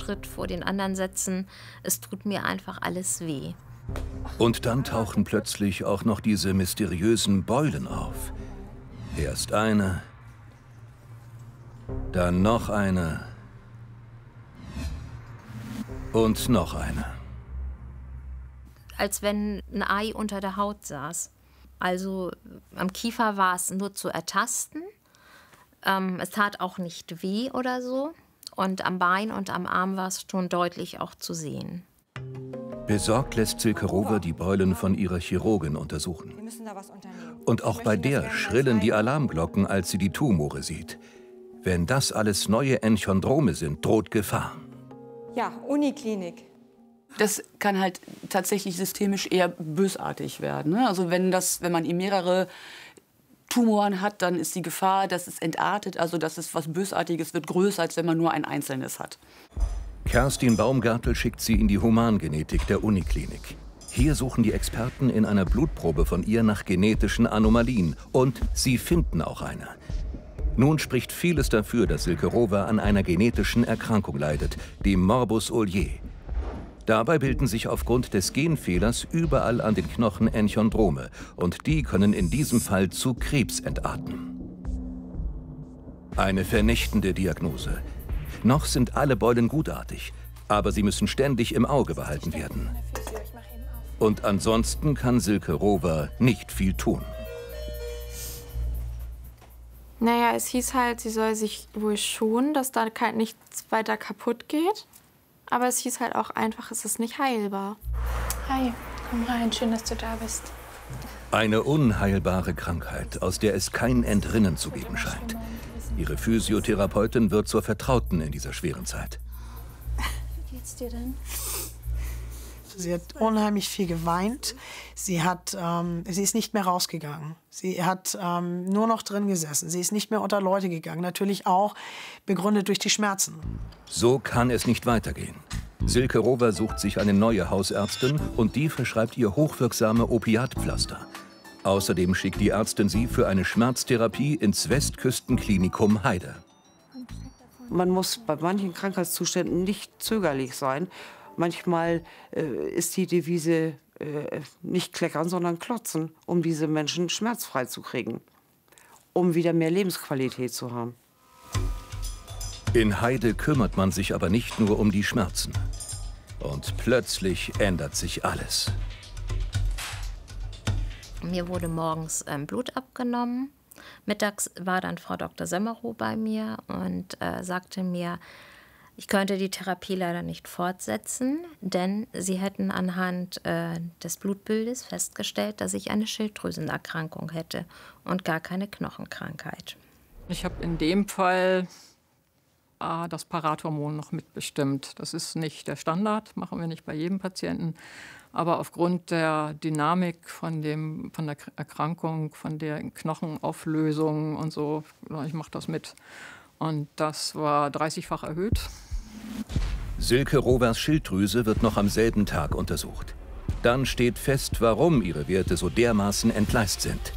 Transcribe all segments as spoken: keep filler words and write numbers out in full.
Schritt vor den anderen setzen. Es tut mir einfach alles weh. Und dann tauchen plötzlich auch noch diese mysteriösen Beulen auf. Erst eine, dann noch eine und noch eine. Als wenn ein Ei unter der Haut saß. Also am Kiefer war es nur zu ertasten. Ähm, es tat auch nicht weh oder so. Und am Bein und am Arm war es schon deutlich auch zu sehen. Besorgt lässt Silke Rover die Beulen von ihrer Chirurgin untersuchen. Und auch bei der schrillen die Alarmglocken, als sie die Tumore sieht. Wenn das alles neue Enchondrome sind, droht Gefahr. Ja, Uniklinik. Das kann halt tatsächlich systemisch eher bösartig werden. Ne? Also wenn, das, wenn man ihm mehrere Tumoren hat, dann ist die Gefahr, dass es entartet, also dass es was Bösartiges wird, größer, als wenn man nur ein einzelnes hat. Kerstin Baumgartel schickt sie in die Humangenetik der Uniklinik. Hier suchen die Experten in einer Blutprobe von ihr nach genetischen Anomalien. Und sie finden auch eine. Nun spricht vieles dafür, dass Silke Rover an einer genetischen Erkrankung leidet, dem Morbus Ollée. Dabei bilden sich aufgrund des Genfehlers überall an den Knochen Enchondrome. Und die können in diesem Fall zu Krebs entarten. Eine vernichtende Diagnose. Noch sind alle Beulen gutartig, aber sie müssen ständig im Auge behalten werden. Und ansonsten kann Silke Rover nicht viel tun. Naja, es hieß halt, sie soll sich wohl schonen, dass da nichts weiter kaputt geht. Aber es hieß halt auch einfach, es ist nicht heilbar. Hi, komm rein, schön, dass du da bist. Eine unheilbare Krankheit, aus der es kein Entrinnen zu geben scheint. Ihre Physiotherapeutin wird zur Vertrauten in dieser schweren Zeit. Wie geht's dir denn? Sie hat unheimlich viel geweint. Sie, hat, ähm, sie ist nicht mehr rausgegangen. Sie hat ähm, nur noch drin gesessen. Sie ist nicht mehr unter Leute gegangen. Natürlich auch begründet durch die Schmerzen. So kann es nicht weitergehen. Silke Rover sucht sich eine neue Hausärztin und die verschreibt ihr hochwirksame Opiatpflaster. Außerdem schickt die Ärztin sie für eine Schmerztherapie ins Westküstenklinikum Heide. Man muss bei manchen Krankheitszuständen nicht zögerlich sein. Manchmal äh, ist die Devise äh, nicht kleckern, sondern klotzen, um diese Menschen schmerzfrei zu kriegen, um wieder mehr Lebensqualität zu haben. In Heide kümmert man sich aber nicht nur um die Schmerzen. Und plötzlich ändert sich alles. Mir wurde morgens ähm, Blut abgenommen. Mittags war dann Frau Doktor Semmerow bei mir und äh, sagte mir, ich könnte die Therapie leider nicht fortsetzen, denn sie hätten anhand äh, des Blutbildes festgestellt, dass ich eine Schilddrüsenerkrankung hätte und gar keine Knochenkrankheit. Ich habe in dem Fall äh, das Parathormon noch mitbestimmt. Das ist nicht der Standard, machen wir nicht bei jedem Patienten. Aber aufgrund der Dynamik von, dem, von der Erkrankung, von der Knochenauflösung und so, ich mache das mit. Und das war dreißigfach erhöht. Silke Rovers Schilddrüse wird noch am selben Tag untersucht. Dann steht fest, warum ihre Werte so dermaßen entgleist sind.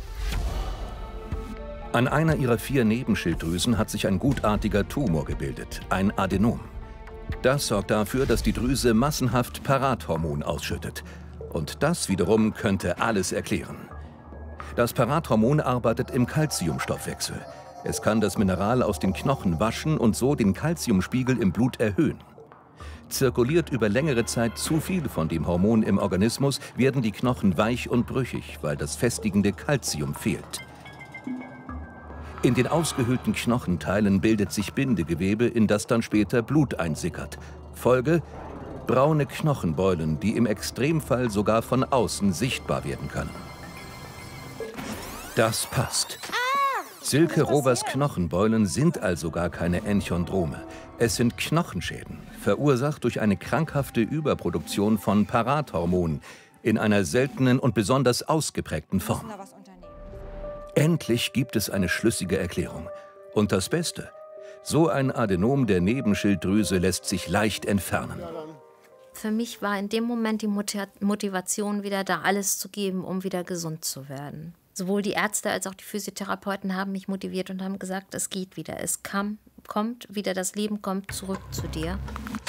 An einer ihrer vier Nebenschilddrüsen hat sich ein gutartiger Tumor gebildet, ein Adenom. Das sorgt dafür, dass die Drüse massenhaft Parathormon ausschüttet. Und das wiederum könnte alles erklären. Das Parathormon arbeitet im Calciumstoffwechsel. Es kann das Mineral aus den Knochen waschen und so den Calciumspiegel im Blut erhöhen. Zirkuliert über längere Zeit zu viel von dem Hormon im Organismus, werden die Knochen weich und brüchig, weil das festigende Calcium fehlt. In den ausgehöhlten Knochenteilen bildet sich Bindegewebe, in das dann später Blut einsickert. Folge: braune Knochenbeulen, die im Extremfall sogar von außen sichtbar werden können. Das passt. Silke Rovers Knochenbeulen sind also gar keine Enchondrome. Es sind Knochenschäden, verursacht durch eine krankhafte Überproduktion von Parathormon in einer seltenen und besonders ausgeprägten Form. Endlich gibt es eine schlüssige Erklärung. Und das Beste: so ein Adenom der Nebenschilddrüse lässt sich leicht entfernen. Für mich war in dem Moment die Motivation wieder da, alles zu geben, um wieder gesund zu werden. Sowohl die Ärzte als auch die Physiotherapeuten haben mich motiviert und haben gesagt, es geht wieder. Es kam, kommt wieder, das Leben kommt zurück zu dir.